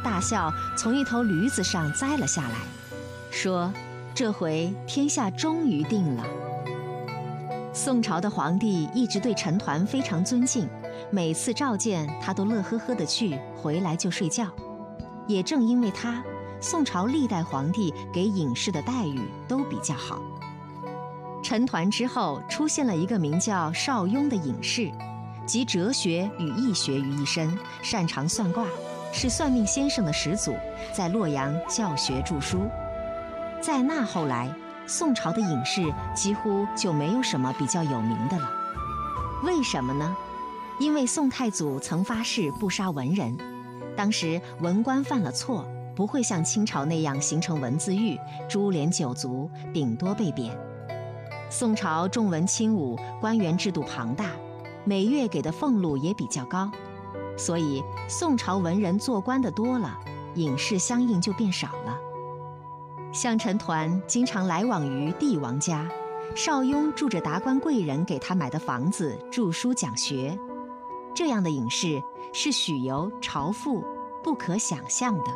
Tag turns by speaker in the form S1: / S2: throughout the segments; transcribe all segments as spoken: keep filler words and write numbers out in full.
S1: 大笑，从一头驴子上摘了下来，说：“这回天下终于定了。”宋朝的皇帝一直对陈抟非常尊敬，每次召见他都乐呵呵地去，回来就睡觉。也正因为他，宋朝历代皇帝给隐士的待遇都比较好。陈抟之后出现了一个名叫邵雍的隐士，集哲学与易学于一身，擅长算卦，是算命先生的始祖，在洛阳教学著书。在那后来，宋朝的隐士几乎就没有什么比较有名的了。为什么呢？因为宋太祖曾发誓不杀文人，当时文官犯了错，不会像清朝那样形成文字狱，株连九族，顶多被贬。宋朝重文轻武，官员制度庞大，每月给的俸禄也比较高，所以宋朝文人做官的多了，隐士相应就变少了。像陈抟经常来往于帝王家，邵雍住着达官贵人给他买的房子，著书讲学，这样的隐士是许由、朝赋不可想象的。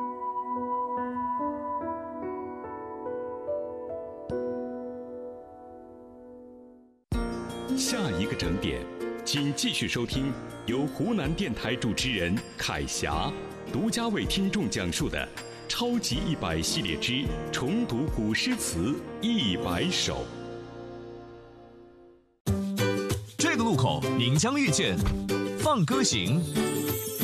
S2: 下一个整点，请继续收听由湖南电台主持人凯霞独家为听众讲述的超级一百系列之重读古诗词一百首。
S3: 这个路口您将遇见放歌行、